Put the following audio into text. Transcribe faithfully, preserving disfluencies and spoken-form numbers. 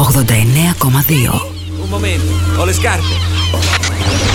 ογδόντα εννέα κόμμα δύο. Un momento, ho le scarpe.